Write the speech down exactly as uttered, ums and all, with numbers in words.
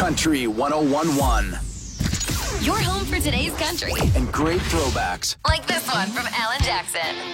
Country one oh one point one. Your home for today's country. And great throwbacks. Like this one from Alan Jackson.